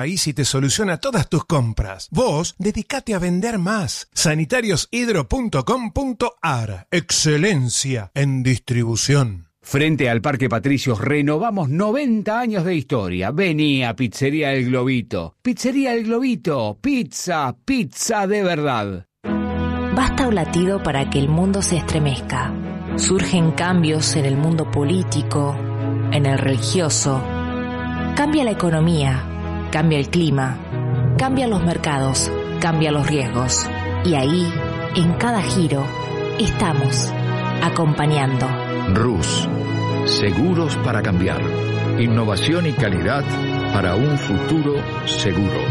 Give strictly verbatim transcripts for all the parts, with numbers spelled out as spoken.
País y te soluciona todas tus compras. Vos, dedicate a vender más. sanitarios hidro punto com punto ar. Excelencia en distribución. Frente al Parque Patricios renovamos noventa años de historia. Vení a Pizzería El Globito. Pizzería El Globito. Pizza, pizza de verdad. Basta un latido para que el mundo se estremezca. Surgen cambios en el mundo político, en el religioso. Cambia la economía. Cambia el clima, cambian los mercados, cambian los riesgos. Y ahí, en cada giro, estamos acompañando. Rus, seguros para cambiar. Innovación y calidad para un futuro seguro.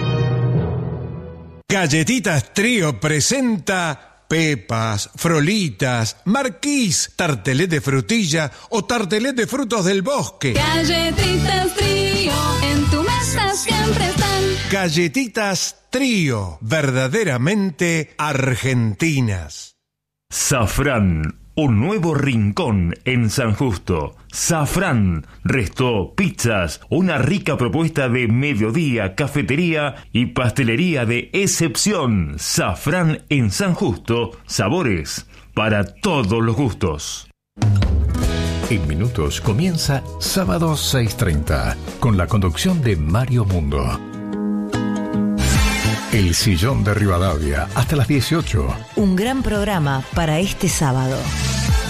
Galletitas Trío presenta pepas, frolitas, marquís, tartelet de frutilla o tartelet de frutos del bosque. Galletitas Trío, en tu mesa siempre están. Galletitas Trío, verdaderamente argentinas. Safrán, un nuevo rincón en San Justo. Safrán, resto, pizzas, una rica propuesta de mediodía, cafetería y pastelería de excepción. Safrán en San Justo, sabores para todos los gustos. En minutos comienza Sábado seis treinta, con la conducción de Mario Mundo. El Sillón de Rivadavia, hasta las dieciocho. Un gran programa para este sábado.